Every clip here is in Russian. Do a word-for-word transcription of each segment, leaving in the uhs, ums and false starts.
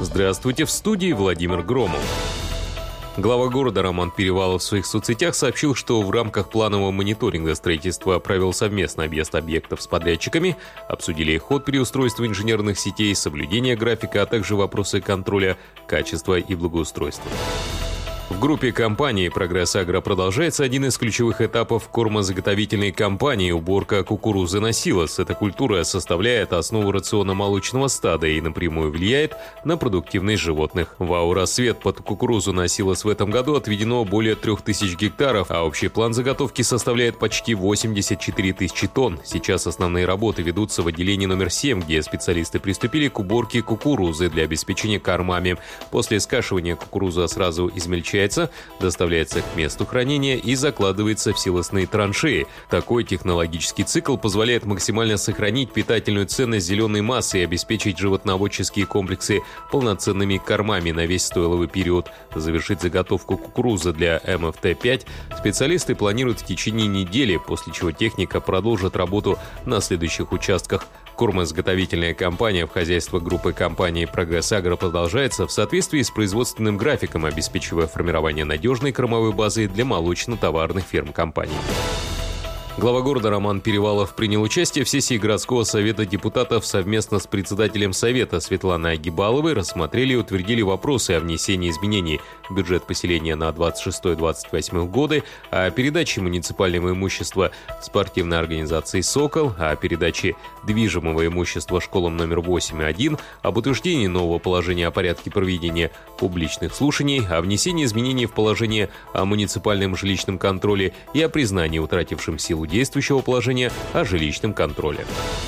Здравствуйте, в студии Владимир Громов. Глава города Роман Перевалов в своих соцсетях сообщил, что в рамках планового мониторинга строительства провел совместный объезд объектов с подрядчиками, обсудили ход переустройства инженерных сетей, соблюдение графика, а также вопросы контроля качества и благоустройства. В группе компании «Прогресс Агро» продолжается один из ключевых этапов кормозаготовительной кампании – уборка кукурузы на силос. Эта культура составляет основу рациона молочного стада и напрямую влияет на продуктивность животных. В АО «Рассвет» под кукурузу на силос в этом году отведено более трех тысяч гектаров, а общий план заготовки составляет почти восемьдесят четыре тысячи тонн. Сейчас основные работы ведутся в отделении номер семь, где специалисты приступили к уборке кукурузы для обеспечения кормами. После скашивания кукуруза сразу измельчается, доставляется к месту хранения и закладывается в силосные траншеи. Такой технологический цикл позволяет максимально сохранить питательную ценность зеленой массы и обеспечить животноводческие комплексы полноценными кормами на весь стойловый период. Завершить заготовку кукурузы для эм эф тэ пять специалисты планируют в течение недели, после чего техника продолжит работу на следующих участках. Кормозаготовительная кампания в хозяйство группы компании «Прогресс Агро» продолжается в соответствии с производственным графиком, обеспечивая формирование надежной кормовой базы для молочно-товарных фирм компании. Глава города Роман Перевалов принял участие в сессии городского совета депутатов совместно с председателем совета Светланой Агибаловой, рассмотрели и утвердили вопросы о внесении изменений в бюджет поселения на двадцать шестой — двадцать восьмой годы, о передаче муниципального имущества спортивной организации «Сокол», о передаче движимого имущества школам номер восемь и один, об утверждении нового положения о порядке проведения публичных слушаний, о внесении изменений в положение о муниципальном жилищном контроле и о признании утратившим силу действующего положения о жилищном контроле.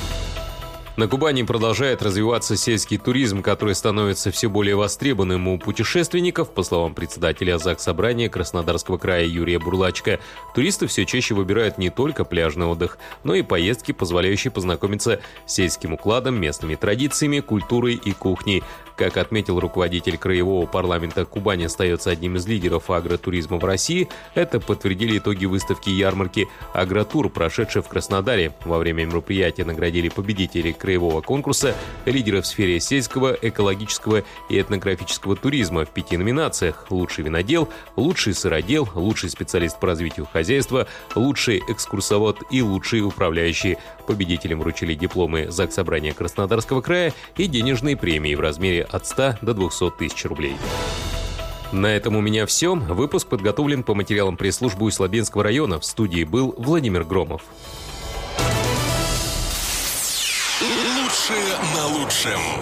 На Кубани продолжает развиваться сельский туризм, который становится все более востребованным у путешественников. По словам председателя Заксобрания Краснодарского края Юрия Бурлачка, туристы все чаще выбирают не только пляжный отдых, но и поездки, позволяющие познакомиться с сельским укладом, местными традициями, культурой и кухней. Как отметил руководитель краевого парламента, Кубань остается одним из лидеров агротуризма в России. Это подтвердили итоги выставки ярмарки «Агротур», прошедшей в Краснодаре. Во время мероприятия наградили победителей краевого конкурса, лидеров в сфере сельского, экологического и этнографического туризма в пяти номинациях: лучший винодел, лучший сыродел, лучший специалист по развитию хозяйства, лучший экскурсовод и лучший управляющий. Победителям вручили дипломы Заксобрания Краснодарского края и денежные премии в размере от ста до двухсот тысяч рублей. На этом у меня все. Выпуск подготовлен по материалам пресс-службы Усть-Лабинского района. В студии был Владимир Громов. Лучшее на лучшем.